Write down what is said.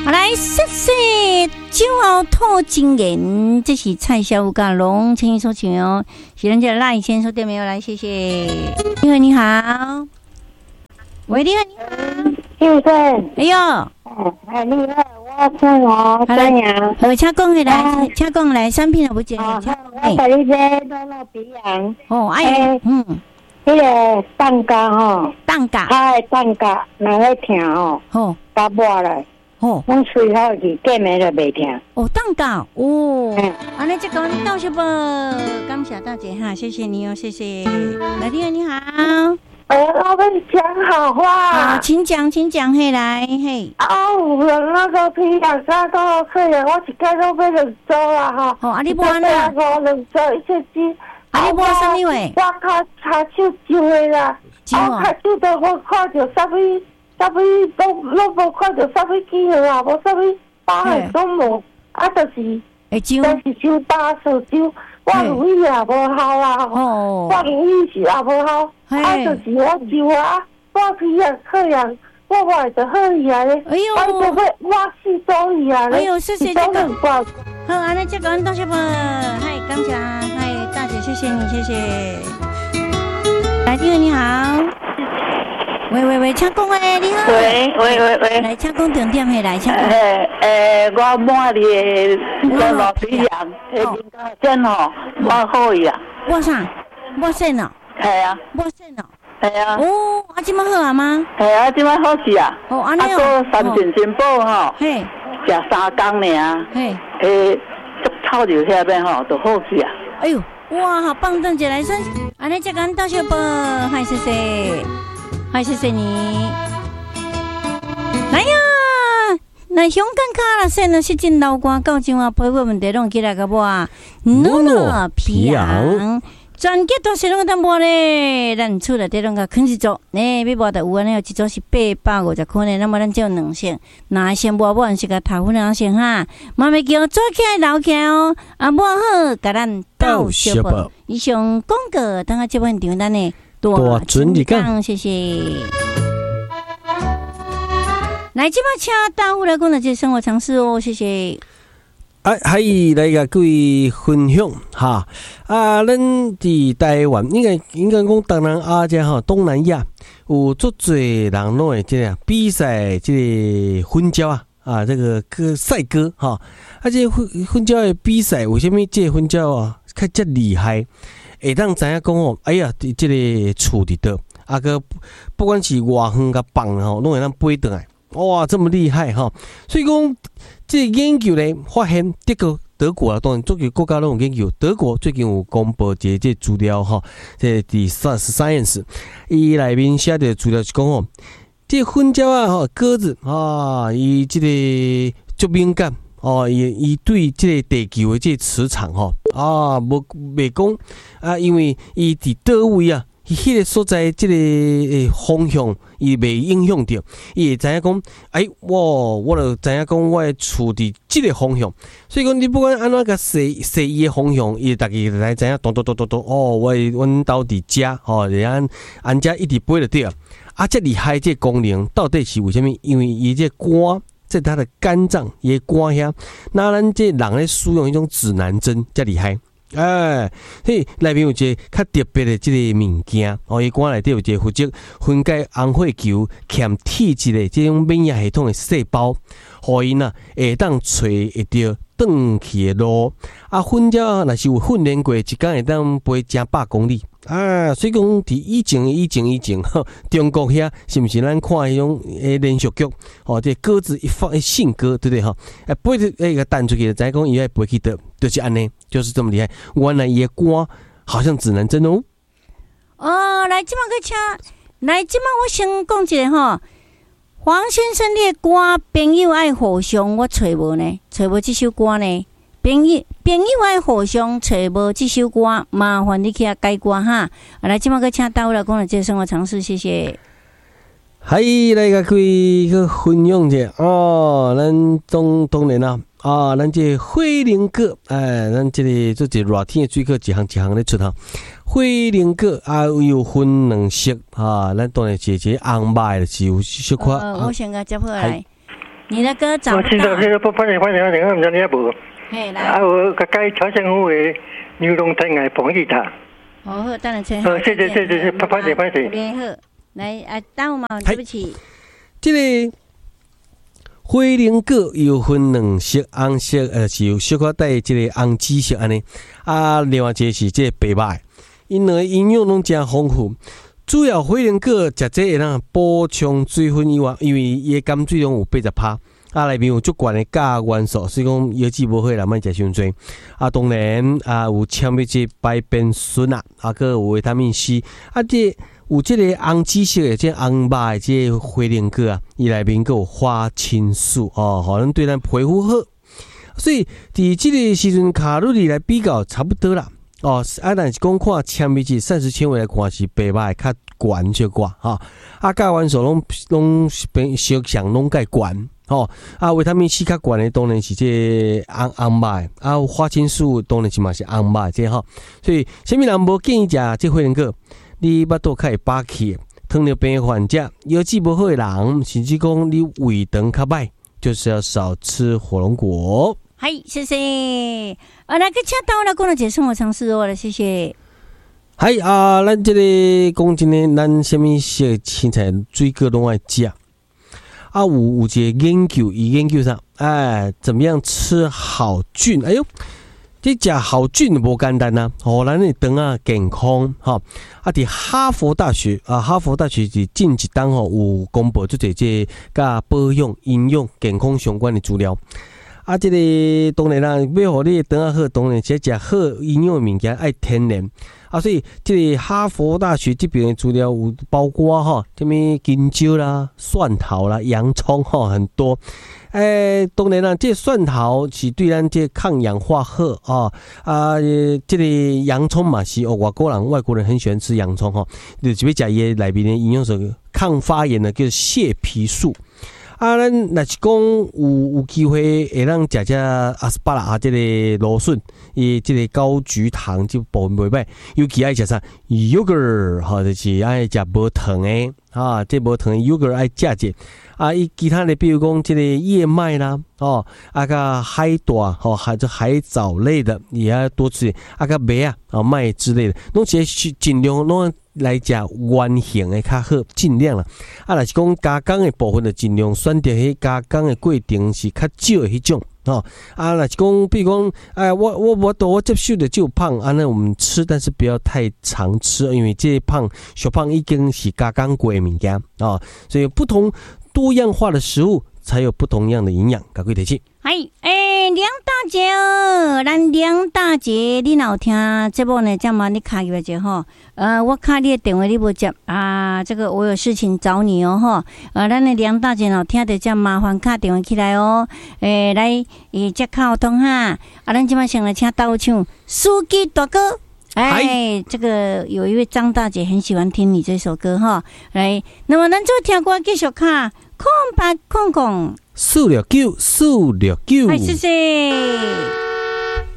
来，谢谢酒后吐真言，这是蔡小甲龙请你收听哦。是人家赖先收听没有？来，谢谢。你好，你好。喂，你好，你好。 先生， 哎呦， 哎，你好，我姓我张阳。 请讲起来，请讲来，产品也不见。 我带你买乐乐鼻阳。 哦，哎， 迄个蛋糕吼， 蛋糕， 它的蛋糕若咧疼吼， 哦， 加抹来， 哦， 阮吹好去，过暝就袂疼。 哦，蛋糕，哦，安尼这个到是不？感谢大姐哈，谢谢你哦，谢谢。来，你好，你好。 我跟你讲好话。 好，请讲，请讲，嘿，来，嘿。 有人那个皮养沙到客人，我一家都买2组啦哈。 哦，你无安尼 2组1千几。 你无什么话？ 我卡查手就的啦。我卡手的我看到啥物都无看到啥物记号啊，无啥物把的都无，就是收大手酒。我如意也无效啦，我如意是也无效，就是我就我皮养客人，我买就好伊啊咧，我4组伊啊咧， 哎呦，谢谢这个，好，安尼这个多谢不？嗨，感谢，嗨，大姐，谢谢你，谢谢。来，你好，你好。喂，请讲诶，你好。 喂， 来，请讲重点嘿，来，请讲。 我买你的乐乐鼻阳，面甲真吼，我好伊啊。 我啥？我肾哦。 系啊。 我肾哦。 系啊。 哦，啊，今麦好啊吗？ 系啊，今麦好是啊。 哦，安尼哦。 啊，个3全珍宝吼。 嘿。 食3工尔。嘿。足臭就遐边吼，就好是啊。 哎呦，哇，好棒！郑姐来生，安尼这个到小宝，嗨，谢谢。嗨，谢谢你。来呀，来香港卡啦，现在是真老歌，到今晚陪我问题拢起来个我，乐乐皮阳，全结都是拢淡薄咧，咱厝内底拢个肯是做，要无得有安尼，一组是850块呢，那么咱只有2箱，那先无完是个头份2箱哈，慢慢叫做起来留起来哦，啊，无好，甲咱到小宝，以上广告，等下这份订单呢。多准你讲，谢谢。来，今麦请大户来讲的这生活常识哦，谢谢。 还来个各位分享哈咱伫台湾应该讲东南亚这哈，东南亚有足侪人拢会这样比赛这个婚交这个赛歌哈这婚交的比赛，为什么这婚交较这厉害？会当知影讲哎呀，这个厝伫倒个不管是外远甲放拢会当飞倒来，哇，这么厉害哈！所以讲这个研究呢，发现德国当然足球国家拢有研究，德国最近有公布一个资料哈，这第Science， 伊内面写的资料是讲这婚交鸽子伊这个足敏感。伊对这个地球的这个磁场袂讲因为伊伫倒位迄个所在这个方向伊袂影响到，伊会知影讲，我就知影讲我的厝伫这个方向，所以讲你不管安怎个设伊的方向，伊大家来知影咚，阮兜伫遮安遮一直飞就对这厉害这个功能到底是为什么？因为伊这肝。在他的肝脏也肝遐，那咱这人咧使用一种指南针，才厉害。所以内面有一个较特别的这个物件，伊肝内底有一个负责分解红血球欠体质的这种免疫系统的细胞，互因会当找会到转去的路。婚交若是有训练过，一天会当飞100公里。所以讲，伫以前，中国遐是毋是咱看迄种连续剧？这鸽子一放信鸽，对不对哈？飞个弹出去，知讲伊爱飞去倒，就是安尼，就是这么厉害。原来伊的肝好像指南针哦。 来，即摆去请，来，即摆我先讲一个黄先生，你的歌朋友爱互相，我找无呢，找无这首歌呢。朋友爱互相找无这首歌，麻烦你去改歌哈。来，即摆去请大伙来讲了这生活常识，谢谢。 嗨，来个各位去分享者咱当然咱这火龙果，咱这个做一热天的水果，一项咧出火龙果有分2色咱当然是红白是有小可。 我先甲接过来。 你的歌找不到。 我现在不拍你，我唔知你也无。 嘿，来。 啊，我改朝鲜府的牛龙天爱捧吉他。 好，当然真好。谢谢，拍你。 联合，来啊，等我嘛，对不起。 这个火龙果有分两色，红色是有小可带这个红紫色安尼，啊，另外一个是这个白白，因两个营养拢真丰富。主要火龙果食这会当补充水分以外，因为伊的含水量有80%。啊，内面有足悬的钾元素，所以讲腰子无好人莫食伤多。啊，当然啊有纤维质、白变酸啊，佮有维他命 C。啊，这有这个红紫色的、这红肉的这个火龙果啊，伊内面佮有花青素哦，可能对咱皮肤好。所以伫这个时阵卡路里来比较差不多啦。哦，啊，但是讲看纤维质、膳食纤维来看是白肉的较悬少寡哈。啊，钾元素拢小项拢介悬。哦，啊，维他命 C 较悬的当然是这红肉，啊，花青素当然是嘛是红肉这吼，所以什么人无建议食这火龙果？你巴肚较会饱气，糖尿病患者、腰子无好的人，甚至讲你胃肠较歹，就是要少吃火龙果。 嗨，谢谢。那个请到了讲了一个生活常识哦，来谢谢。 嗨啊，咱这个讲真的，咱什么色青菜、水果拢爱食。啊，有一个研究，伊研究上，怎么样吃好菌？哎呦，这食好菌无简单呐，哦，咱的肠啊健康哈。啊，伫哈佛大学是近一档吼有公布做这甲保养、营养、健康相关的资料。啊，这个当然啦，要互你的肠啊好，当然是食好营养的物件爱天然。啊，所以这个哈佛大学这边的资料有包括哈，什么金蕉啦、蒜头啦、洋葱哈，很多。当然啦，这蒜头是对咱这抗氧化好啊。这个洋葱嘛是外国人很喜欢吃洋葱哈，就是要食伊内面的营养素，抗发炎的叫蟹皮素。啊，咱若是讲有机会会让食阿斯巴拉这个芦笋，伊这个高菊糖这部分袂歹，尤其爱食啥 yogurt 哈，就是爱食无糖的啊，这无糖的 yogurt 爱食者。啊，伊其他的比如讲这个燕麦啦，哦，甲海带哦，海藻类的也要多吃，甲麦啊、麦之类的，拢是尽量拢来食圆形的较好，尽量啦。啊，若是讲加工的部分就尽量选择迄加工的过程是较少的迄种。哦，啊，若是讲，比如讲，我接受的就胖，那我们吃，但是不要太常吃，因为这小胖已经是加工过的物件啊，所以不同多样化的食物才有不同样的营养，赶快提起。 梁大姐哦，咱梁大姐，你若有听节目呢，这样嘛，你卡入来者吼，我卡你的电话你无接啊，这个我有事情找你哦吼，咱的梁大姐若听到这麻烦卡电话起来哦，来接卡通哈，咱今晚先来请倒唱司机大哥。这个有一位张大姐很喜欢听你这首歌哈，来，那么咱就听歌继续卡，空白空空469， 谢谢谢。